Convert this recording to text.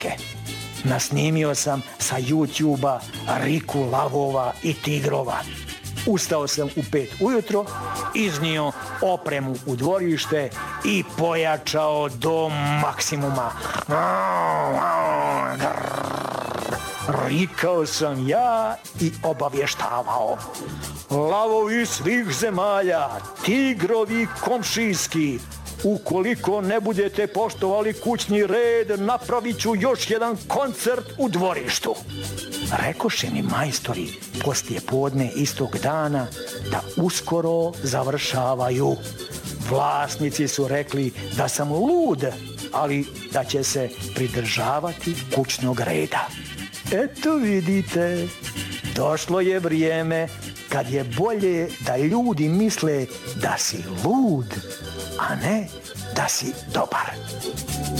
trke. Nasnimio sam sa YouTube-a riku lavova i tigrova. Ustao sam u 5 ujutro, iznio opremu u dvorište i pojačao do maksimuma. Rikao sam ja i obavještavao. Lavovi svih zemalja, tigrovi komšijski, ukoliko ne budete poštovali kućni red, napravit ću još jedan koncert u dvorištu. Rekoše mi majstori poslije podne istog dana da uskoro završavaju. Vlasnici su rekli da sam lud, ali da će se pridržavati kućnog reda. Eto vidite, došlo je vrijeme kad je bolje da ljudi misle da si lud, a ne da si dobar.